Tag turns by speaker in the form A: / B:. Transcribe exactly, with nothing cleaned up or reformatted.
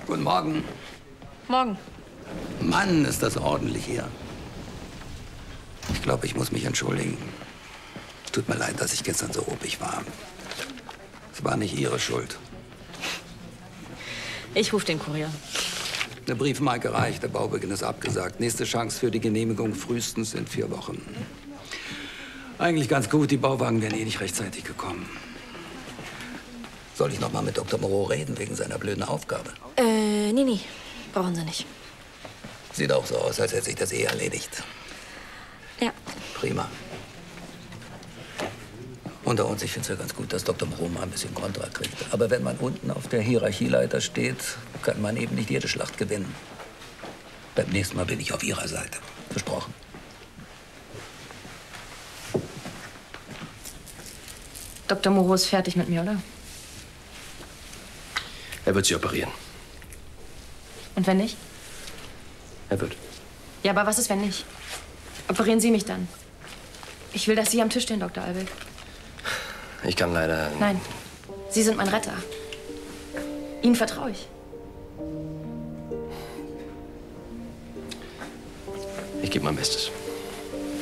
A: Guten Morgen.
B: Morgen.
A: Mann, ist das ordentlich hier. Ich glaube, ich muss mich entschuldigen. Es tut mir leid, dass ich gestern so ruppig war. Es war nicht Ihre Schuld.
B: Ich rufe den Kurier.
A: Der Briefmarke reicht, der Baubeginn ist abgesagt. Nächste Chance für die Genehmigung frühestens in vier Wochen. Eigentlich ganz gut, die Bauwagen wären eh nicht rechtzeitig gekommen. Soll ich noch mal mit Doktor Moreau reden wegen seiner blöden Aufgabe?
B: Äh, nee, nee. Brauchen Sie nicht.
A: Sieht auch so aus, als hätte sich das eh erledigt.
B: Ja.
A: Prima. Unter uns, ich finde es ja ganz gut, dass Doktor Moreau mal ein bisschen Kontra kriegt. Aber wenn man unten auf der Hierarchieleiter steht, kann man eben nicht jede Schlacht gewinnen. Beim nächsten Mal bin ich auf Ihrer Seite. Versprochen.
B: Doktor Moreau ist fertig mit mir, oder?
C: Er wird Sie operieren.
B: Und wenn nicht?
C: Er wird.
B: Ja, aber was ist, wenn nicht? Operieren Sie mich dann. Ich will, dass Sie am Tisch stehen, Doktor Albeck.
C: Ich kann leider...
B: Nein, Sie sind mein Retter. Ihnen vertraue ich.
C: Ich gebe mein Bestes.